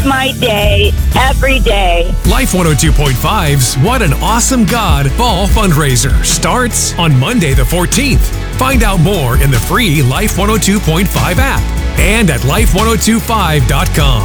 my day every day. Life 102.5's What an Awesome God Fall Fundraiser starts on Monday the 14th. Find out more in the free Life 102.5 app and at life1025.com.